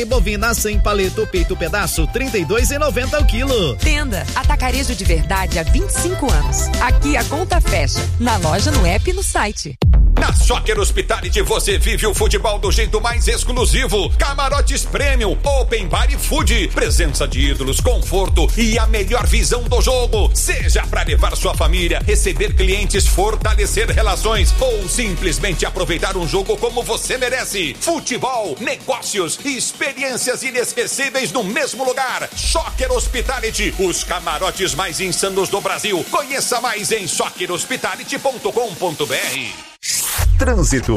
Bovina sem paleto, peito pedaço, R$ 32,90 o quilo. Tenda, atacarejo de verdade há 25 anos. Aqui a conta fecha, na loja, no app e no site. Na Soccer Hospitality você vive o futebol do jeito mais exclusivo. Camarotes Premium, Open Bar e Food. Presença de ídolos, conforto e a melhor visão do jogo. Seja para levar sua família, receber clientes, fortalecer relações ou simplesmente aproveitar um jogo como você merece. Futebol, negócios e experiências inesquecíveis no mesmo lugar. Soccer Hospitality, os camarotes mais insanos do Brasil. Conheça mais em soccerhospitality.com.br. Trânsito.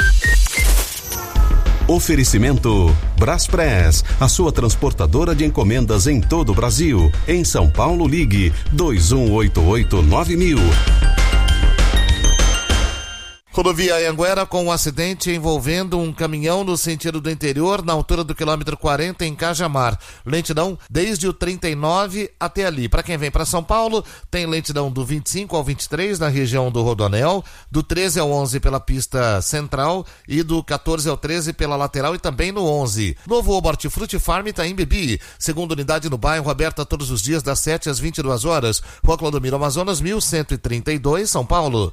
Oferecimento Braspress, a sua transportadora de encomendas em todo o Brasil. Em São Paulo, ligue 2188-9000. Rodovia Anhanguera com um acidente envolvendo um caminhão no sentido do interior, na altura do quilômetro 40 em Cajamar. Lentidão desde o 39 até ali. Para quem vem para São Paulo, tem lentidão do 25 ao 23 na região do Rodoanel, do 13 ao 11 pela pista central e do 14 ao 13 pela lateral e também no 11. Novo Hortifruti Farm está em Bebi, segunda unidade no bairro, aberta todos os dias das 7 às 22 horas. Rua Clodomiro Amazonas, 1132, São Paulo.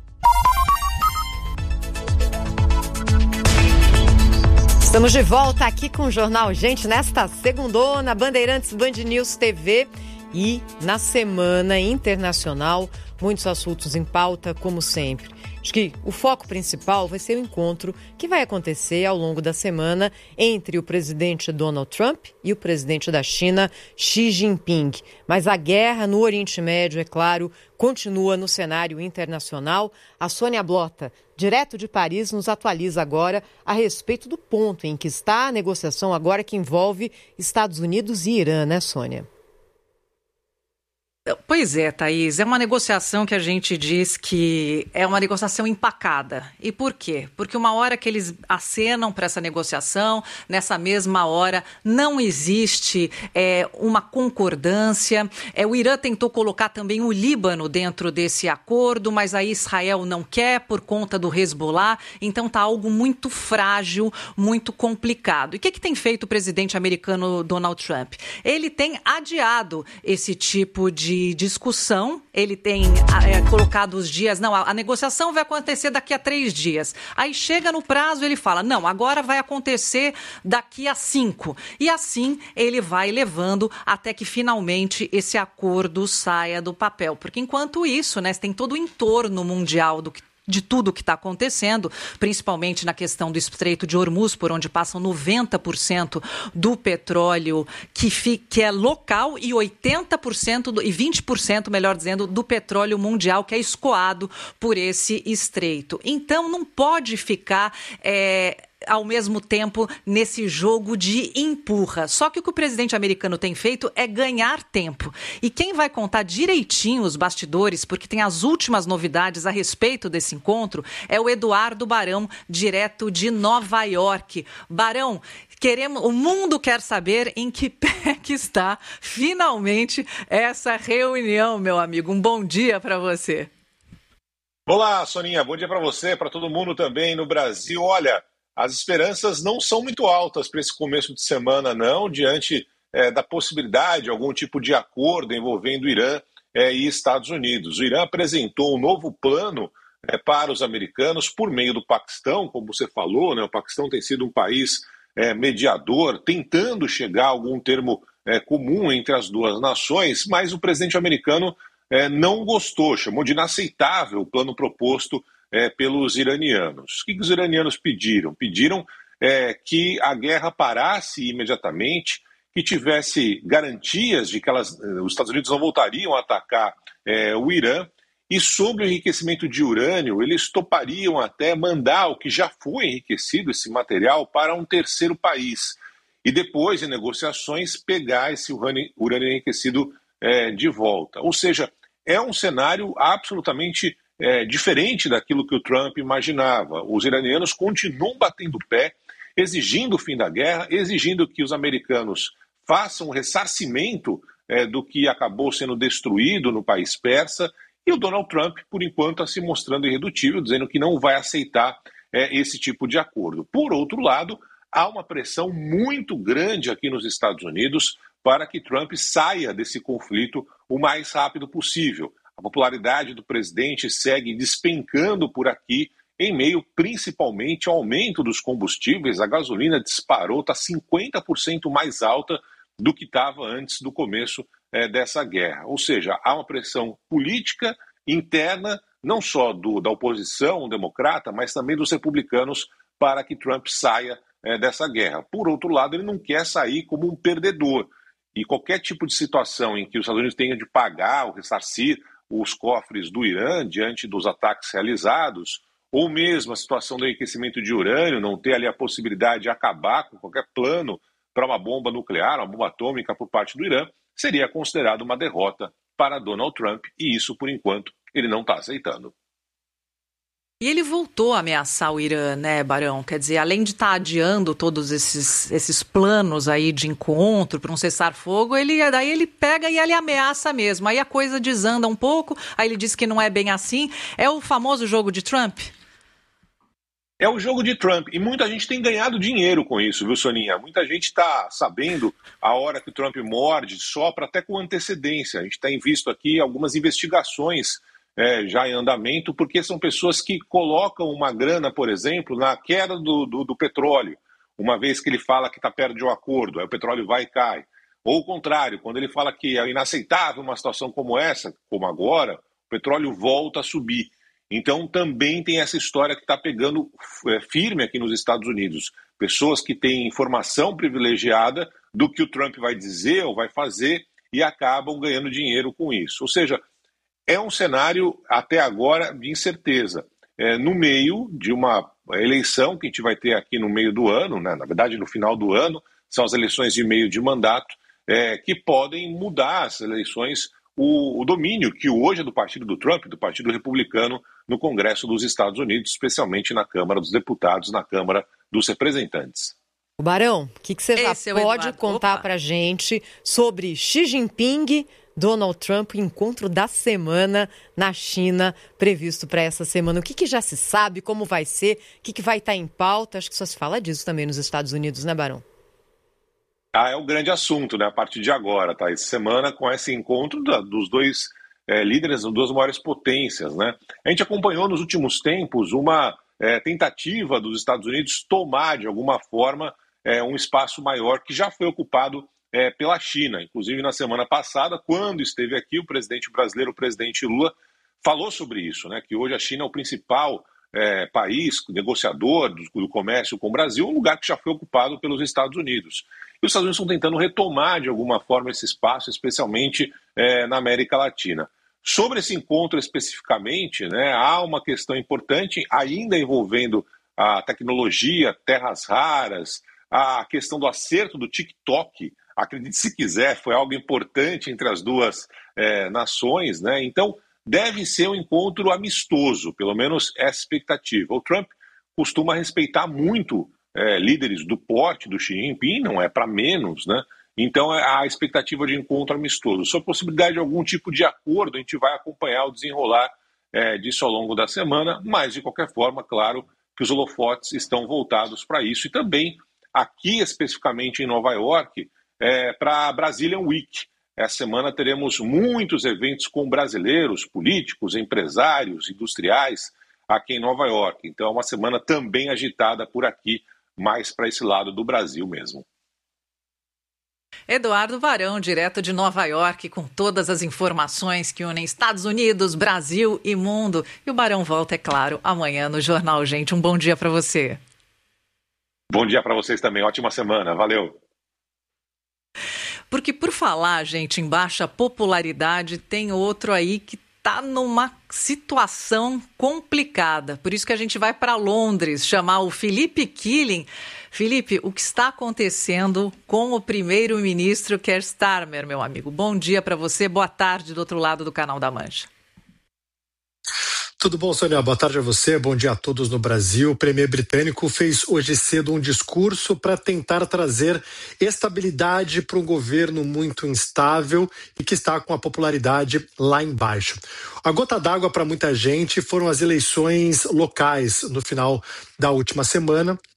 Estamos de volta aqui com o Jornal Gente nesta segundona, Bandeirantes, Band News TV, e na Semana Internacional, muitos assuntos em pauta, como sempre. Acho que o foco principal vai ser o encontro que vai acontecer ao longo da semana entre o presidente Donald Trump e o presidente da China, Xi Jinping. Mas a guerra no Oriente Médio, é claro, continua no cenário internacional. A Sônia Blota, direto de Paris, nos atualiza agora a respeito do ponto em que está a negociação agora que envolve Estados Unidos e Irã, né, Sônia? Pois é, Thaís, é uma negociação que a gente diz que é uma negociação empacada. E por quê? Porque uma hora que eles acenam para essa negociação, nessa mesma hora não existe uma concordância. O Irã tentou colocar também o Líbano dentro desse acordo, mas aí Israel não quer por conta do Hezbollah, então está algo muito frágil, muito complicado. E o que tem feito o presidente americano Donald Trump? Ele tem adiado esse tipo de discussão, ele tem colocado os dias, não, a negociação vai acontecer daqui a 3 dias. Aí chega no prazo, ele fala, não, agora vai acontecer daqui a 5. E assim ele vai levando até que finalmente esse acordo saia do papel. Porque enquanto isso, né, tem todo o entorno mundial de tudo o que está acontecendo, principalmente na questão do Estreito de Hormuz, por onde passam 90% do petróleo que é local e 80% e 20%, melhor dizendo, do petróleo mundial que é escoado por esse estreito. Então não pode ficar ao mesmo tempo nesse jogo de empurra. Só que o que o presidente americano tem feito é ganhar tempo. E quem vai contar direitinho os bastidores, porque tem as últimas novidades a respeito desse encontro, é o Eduardo Barão, direto de Nova York. Barão, o mundo quer saber em que pé que está finalmente essa reunião, meu amigo. Um bom dia para você. Olá, Soninha. Bom dia para você, para todo mundo também no Brasil. Olha, as esperanças não são muito altas para esse começo de semana, não, diante da possibilidade de algum tipo de acordo envolvendo Irã e Estados Unidos. O Irã apresentou um novo plano para os americanos por meio do Paquistão, como você falou, né? O Paquistão tem sido um país mediador, tentando chegar a algum termo comum entre as duas nações, mas o presidente americano não gostou, chamou de inaceitável o plano proposto pelos iranianos. O que os iranianos pediram? Pediram que a guerra parasse imediatamente, que tivesse garantias de que os Estados Unidos não voltariam a atacar o Irã, e sobre o enriquecimento de urânio, eles topariam até mandar o que já foi enriquecido, esse material, para um terceiro país. E depois, em negociações, pegar esse urânio enriquecido de volta. Ou seja, é um cenário absolutamente diferente daquilo que o Trump imaginava. Os iranianos continuam batendo pé, exigindo o fim da guerra, exigindo que os americanos façam um ressarcimento do que acabou sendo destruído no país persa, e o Donald Trump, por enquanto, está se mostrando irredutível, dizendo que não vai aceitar esse tipo de acordo. Por outro lado, há uma pressão muito grande aqui nos Estados Unidos para que Trump saia desse conflito o mais rápido possível. A popularidade do presidente segue despencando por aqui, em meio principalmente ao aumento dos combustíveis. A gasolina disparou, está 50% mais alta do que estava antes do começo dessa guerra. Ou seja, há uma pressão política interna, não só da oposição democrata, mas também dos republicanos, para que Trump saia dessa guerra. Por outro lado, ele não quer sair como um perdedor. E qualquer tipo de situação em que os Estados Unidos tenham de pagar ou ressarcir os cofres do Irã diante dos ataques realizados, ou mesmo a situação do enriquecimento de urânio, não ter ali a possibilidade de acabar com qualquer plano para uma bomba nuclear, uma bomba atômica por parte do Irã, seria considerado uma derrota para Donald Trump, e isso, por enquanto, ele não está aceitando. E ele voltou a ameaçar o Irã, né, Barão? Quer dizer, além de estar adiando todos esses planos aí de encontro para um cessar-fogo, daí ele pega e ele ameaça mesmo. Aí a coisa desanda um pouco, aí ele diz que não é bem assim. É o famoso jogo de Trump? É o jogo de Trump, e muita gente tem ganhado dinheiro com isso, viu, Soninha? Muita gente está sabendo a hora que o Trump morde, sopra até com antecedência. A gente tem visto aqui algumas investigações já em andamento, porque são pessoas que colocam uma grana, por exemplo, na queda do petróleo, uma vez que ele fala que está perto de um acordo, aí o petróleo vai e cai. Ou o contrário, quando ele fala que é inaceitável uma situação como essa, como agora, o petróleo volta a subir. Então também tem essa história que está pegando firme aqui nos Estados Unidos. Pessoas que têm informação privilegiada do que o Trump vai dizer ou vai fazer e acabam ganhando dinheiro com isso. Ou seja, é um cenário, até agora, de incerteza. No meio de uma eleição que a gente vai ter aqui no meio do ano, né? Na verdade, no final do ano, são as eleições de meio de mandato, que podem mudar as eleições, o domínio que hoje é do partido do Trump, do Partido Republicano, no Congresso dos Estados Unidos, especialmente na Câmara dos Deputados, na Câmara dos Representantes. Barão, o que você já pode contar para a gente sobre Xi Jinping, Donald Trump, encontro da semana na China, previsto para essa semana? O que já se sabe, como vai ser, o que vai estar em pauta? Acho que só se fala disso também nos Estados Unidos, né, Barão? É o grande assunto, né, a partir de agora, tá? Essa semana com esse encontro dos dois líderes, das duas maiores potências, né? A gente acompanhou nos últimos tempos uma tentativa dos Estados Unidos tomar, de alguma forma, um espaço maior que já foi ocupado pela China. Inclusive, na semana passada, quando esteve aqui, o presidente brasileiro, o presidente Lula, falou sobre isso, né? Que hoje a China é o principal país negociador do comércio com o Brasil, um lugar que já foi ocupado pelos Estados Unidos. E os Estados Unidos estão tentando retomar, de alguma forma, esse espaço, especialmente na América Latina. Sobre esse encontro especificamente, né, há uma questão importante ainda envolvendo a tecnologia, terras raras, a questão do acerto do TikTok. Acredite se quiser, foi algo importante entre as duas nações, né? Então, deve ser um encontro amistoso, pelo menos essa expectativa. O Trump costuma respeitar muito líderes do porte do Xi Jinping, não é para menos, né? Então, a expectativa de encontro amistoso. Sobre a possibilidade de algum tipo de acordo, a gente vai acompanhar o desenrolar disso ao longo da semana, mas, de qualquer forma, claro que os holofotes estão voltados para isso. E também, aqui especificamente em Nova York, para a Brazilian Week. Essa semana teremos muitos eventos com brasileiros, políticos, empresários, industriais, aqui em Nova York. Então, é uma semana também agitada por aqui, mais para esse lado do Brasil mesmo. Eduardo Varão, direto de Nova York, com todas as informações que unem Estados Unidos, Brasil e mundo. E o Barão volta, é claro, amanhã no Jornal Gente. Um bom dia para você. Bom dia para vocês também. Ótima semana. Valeu. Porque por falar, gente, em baixa popularidade, tem outro aí que está numa situação complicada. Por isso que a gente vai para Londres chamar o Filipe Killing. Filipe, o que está acontecendo com o primeiro-ministro Keir Starmer, meu amigo? Bom dia para você, boa tarde do outro lado do Canal da Mancha. Tudo bom, Sônia? Boa tarde a você, bom dia a todos no Brasil. O premier britânico fez hoje cedo um discurso para tentar trazer estabilidade para um governo muito instável e que está com a popularidade lá embaixo. A gota d'água para muita gente foram as eleições locais no final da última semana,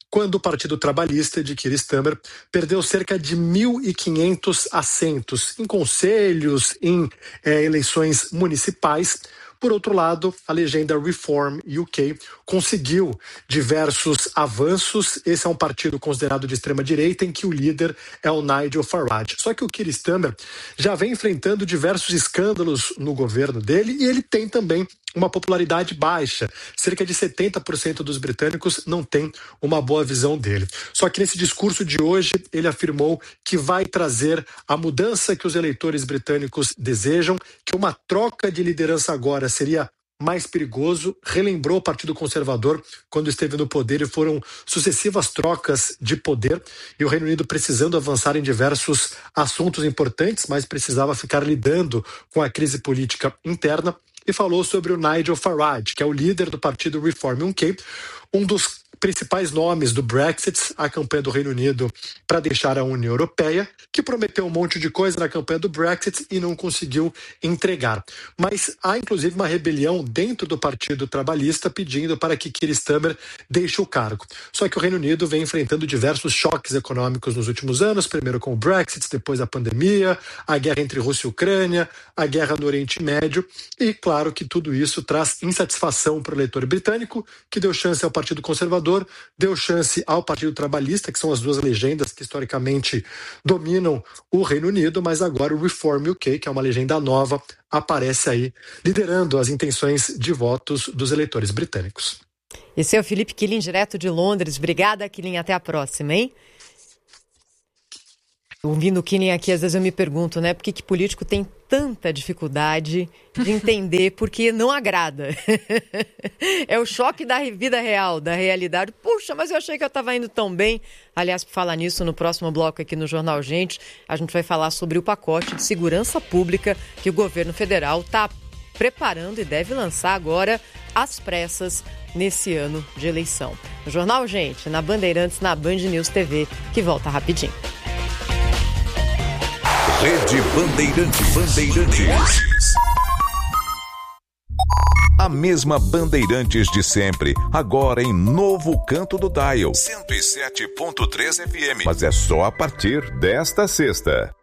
quando o Partido Trabalhista de Keir Starmer perdeu cerca de 1.500 assentos em conselhos, em eleições municipais. Por outro lado, a legenda Reform UK conseguiu diversos avanços. Esse é um partido considerado de extrema-direita, em que o líder é o Nigel Farage. Só que o Keir Starmer já vem enfrentando diversos escândalos no governo dele e ele tem também uma popularidade baixa. Cerca de 70% dos britânicos não têm uma boa visão dele. Só que nesse discurso de hoje, ele afirmou que vai trazer a mudança que os eleitores britânicos desejam, que uma troca de liderança agora seria mais perigoso, relembrou o Partido Conservador quando esteve no poder e foram sucessivas trocas de poder e o Reino Unido precisando avançar em diversos assuntos importantes, mas precisava ficar lidando com a crise política interna, e falou sobre o Nigel Farage, que é o líder do partido Reform UK, um dos principais nomes do Brexit, a campanha do Reino Unido para deixar a União Europeia, que prometeu um monte de coisa na campanha do Brexit e não conseguiu entregar. Mas há inclusive uma rebelião dentro do Partido Trabalhista pedindo para que Keir Starmer deixe o cargo. Só que o Reino Unido vem enfrentando diversos choques econômicos nos últimos anos, primeiro com o Brexit, depois a pandemia, a guerra entre Rússia e Ucrânia, a guerra no Oriente Médio, e claro que tudo isso traz insatisfação para o eleitor britânico, que deu chance ao Partido Conservador, deu chance ao Partido Trabalhista, que são as duas legendas que historicamente dominam o Reino Unido, mas agora o Reform UK, que é uma legenda nova, aparece aí liderando as intenções de votos dos eleitores britânicos. Esse é o Felipe Quilin, direto de Londres. Obrigada, Quilin. Até a próxima, hein? Ouvindo o Quilin aqui, às vezes eu me pergunto, né, por que político tem tanta dificuldade de entender porque não agrada. É o choque da vida real, da realidade. Puxa, mas eu achei que eu estava indo tão bem. Aliás, por falar nisso, no próximo bloco aqui no Jornal Gente, a gente vai falar sobre o pacote de segurança pública que o governo federal está preparando e deve lançar agora às pressas nesse ano de eleição. No Jornal Gente, na Bandeirantes, na Band News TV, que volta rapidinho. Rede Bandeirantes. A mesma Bandeirantes de sempre, agora em novo canto do dial. 107.3 FM. Mas é só a partir desta sexta.